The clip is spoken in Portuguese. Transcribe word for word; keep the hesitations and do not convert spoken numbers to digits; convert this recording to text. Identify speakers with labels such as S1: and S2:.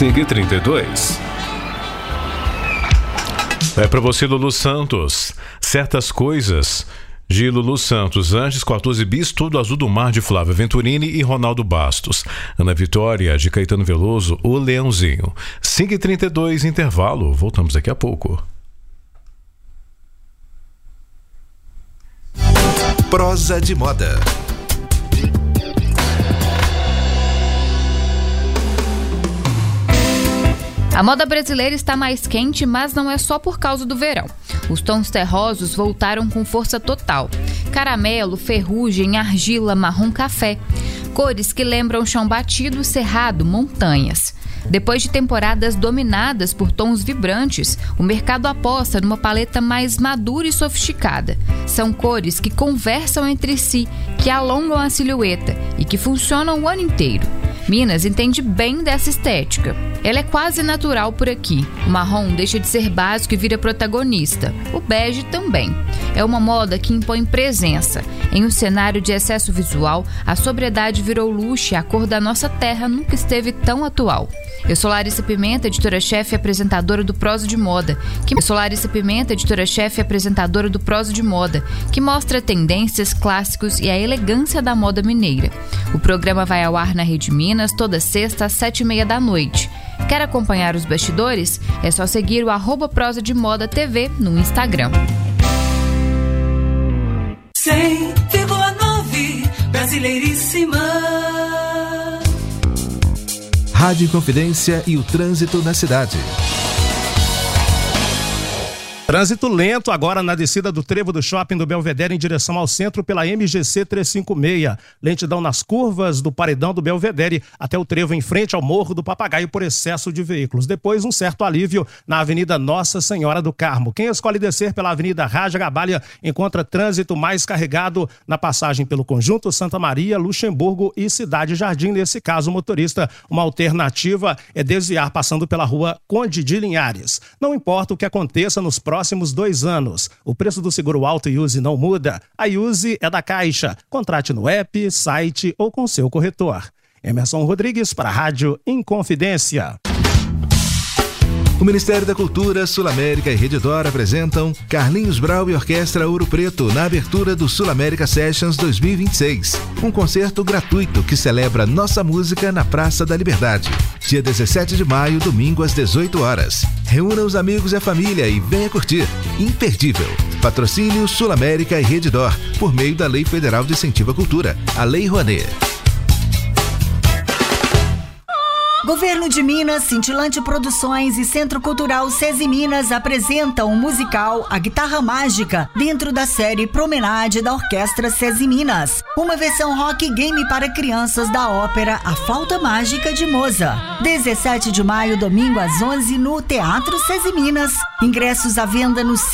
S1: S I G trinta e dois. É para você, Lulu Santos. Certas coisas de Lulu Santos. Anjos quatorze bis, Todo Azul do Mar, de Flávia Venturini e Ronaldo Bastos. Ana Vitória, de Caetano Veloso, O Leãozinho. S I G trinta e dois, intervalo. Voltamos daqui a pouco.
S2: Prosa de Moda.
S3: A moda brasileira está mais quente, mas não é só por causa do verão. Os tons terrosos voltaram com força total. Caramelo, ferrugem, argila, marrom café. Cores que lembram chão batido, cerrado, montanhas. Depois de temporadas dominadas por tons vibrantes, o mercado aposta numa paleta mais madura e sofisticada. São cores que conversam entre si, que alongam a silhueta e que funcionam o ano inteiro. Minas entende bem dessa estética. Ela é quase natural por aqui. O marrom deixa de ser básico e vira protagonista. O bege também. É uma moda que impõe presença. Em um cenário de excesso visual, a sobriedade virou luxo e a cor da nossa terra nunca esteve tão atual. Eu sou Larissa Pimenta, editora-chefe e apresentadora do Prosa de Moda. Que... Eu sou Larissa Pimenta, editora-chefe e apresentadora do Prosa de Moda, que mostra tendências, clássicos e a elegância da moda mineira. O programa vai ao ar na Rede Minas toda sexta às sete e meia da noite. Quer acompanhar os bastidores? É só seguir o arroba Prosa de Moda T V no Instagram.
S4: cem vírgula nove Brasileiríssima.
S2: Rádio Confidência e o trânsito na cidade.
S5: Trânsito lento agora na descida do trevo do Shopping do Belvedere em direção ao centro pela M G C trezentos e cinquenta e seis. Lentidão nas curvas do paredão do Belvedere até o trevo em frente ao Morro do Papagaio por excesso de veículos. Depois um certo alívio na Avenida Nossa Senhora do Carmo. Quem escolhe descer pela Avenida Raja Gabalha encontra trânsito mais carregado na passagem pelo Conjunto Santa Maria, Luxemburgo e Cidade Jardim. Nesse caso, o motorista, uma alternativa é desviar passando pela Rua Conde de Linhares. Não importa o que aconteça nos próximos próximos dois anos. O preço do seguro Auto Iuse não muda. A Iuse é da Caixa. Contrate no app, site ou com seu corretor. Emerson Rodrigues para a Rádio Inconfidência.
S2: O Ministério da Cultura, Sul América e Rede D'Or apresentam Carlinhos Brau e Orquestra Ouro Preto na abertura do Sul América Sessions dois mil e vinte e seis. Um concerto gratuito que celebra nossa música na Praça da Liberdade. Dia dezessete de maio, domingo às dezoito horas. Reúna os amigos e a família e venha curtir. Imperdível. Patrocínio Sul América e Rede D'Or, por meio da Lei Federal de Incentivo à Cultura, a Lei Rouanet.
S6: Governo de Minas, Cintilante Produções e Centro Cultural SESI Minas apresentam o musical A Guitarra Mágica, dentro da série Promenade da Orquestra SESI Minas. Uma versão rock game para crianças da ópera A Flauta Mágica de Mozart. dezessete de maio, domingo às onze no Teatro SESI Minas. Ingressos à venda no